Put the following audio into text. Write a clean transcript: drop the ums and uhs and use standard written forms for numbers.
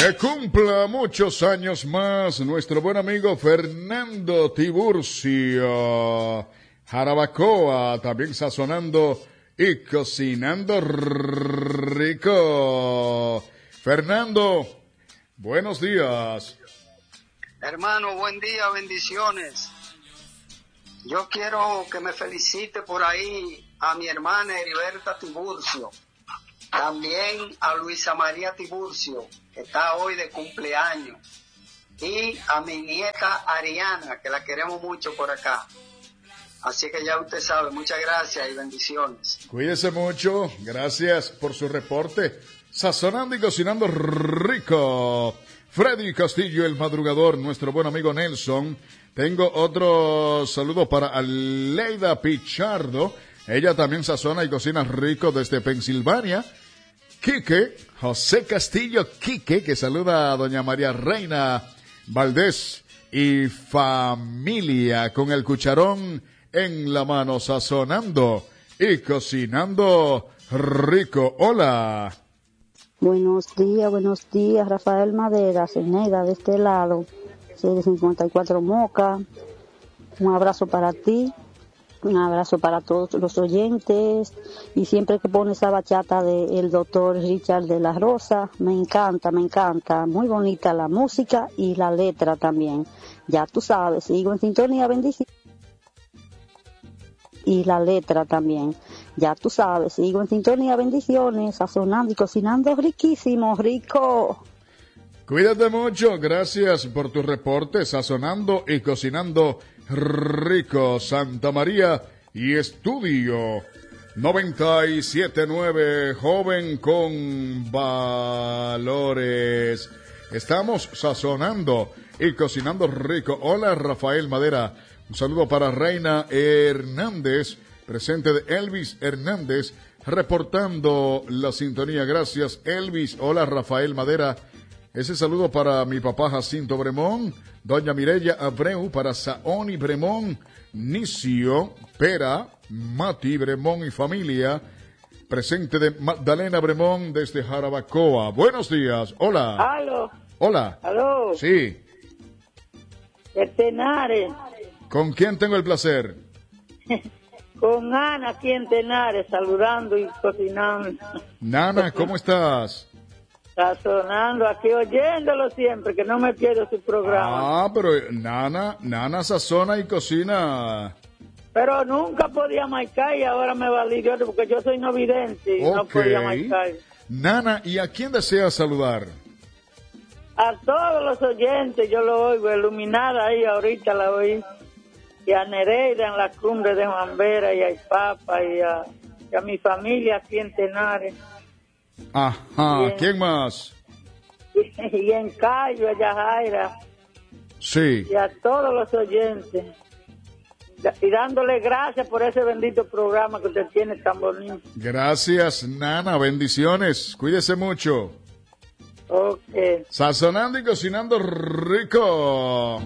Que cumpla muchos años más nuestro buen amigo Fernando Tiburcio. Jarabacoa, también sazonando y cocinando rico. Fernando, buenos días. Hermano, buen día, bendiciones. Yo quiero que me felicite por ahí a mi hermana Heriberta Tiburcio, también a Luisa María Tiburcio, que está hoy de cumpleaños, y a mi nieta Ariana, que la queremos mucho por acá. Así que ya usted sabe, muchas gracias y bendiciones. Cuídese mucho, gracias por su reporte. Sazonando y cocinando rico. Freddy Castillo, el madrugador, nuestro buen amigo Nelson. Tengo otro saludo para Aleida Pichardo. Ella también sazona y cocina rico desde Pensilvania. Quique, José Castillo Quique, que saluda a doña María Reina Valdés y familia con el cucharón en la mano, sazonando y cocinando rico. Hola. Buenos días, Rafael Madera, Ceneida, de este lado, 54 Moca. Un abrazo para ti, un abrazo para todos los oyentes, y siempre que pones esa bachata del doctor Richard de la Rosa, me encanta, muy bonita la música y la letra también. Ya tú sabes, sigo en sintonía, bendición. Y la letra también. Ya tú sabes, sigo en sintonía, bendiciones, sazonando y cocinando riquísimo, rico. Cuídate mucho, gracias por tu reporte, sazonando y cocinando rico. Santa María y Estudio 97.9, joven con valores. Estamos sazonando y cocinando rico. Hola, Rafael Madera. Un saludo para Reina Hernández, presente de Elvis Hernández, reportando la sintonía. Gracias, Elvis. Hola, Rafael Madera. Ese saludo para mi papá Jacinto Bremón, doña Mireya Abreu, para Saoni Bremón, Nicio, Pera, Mati Bremón y familia, presente de Magdalena Bremón desde Jarabacoa. Buenos días. Hola. ¿Aló? Hola. ¿Aló? Sí. De Tenares. ¿Con quién tengo el placer? Con Ana aquí en Tenares, saludando y cocinando. Nana, ¿cómo estás? Sazonando aquí, oyéndolo siempre, que no me pierdo su programa. Ah, pero Nana sazona y cocina. Pero nunca podía marcar y ahora me valí yo, porque yo soy no vidente y no podía marcar. Nana, ¿y a quién deseas saludar? A todos los oyentes, yo lo oigo, iluminada ahí, ahorita la oí. Y a Nereida en la cumbre de Juan Vera, y a Ipapa, y a mi familia aquí en Tenares. Ajá, ¿quién más? Y en Cayo, a Yajaira. Sí. Y a todos los oyentes. Y dándole gracias por ese bendito programa que usted tiene tan bonito. Gracias, Nana, bendiciones. Cuídese mucho. Ok. Sazonando y cocinando rico.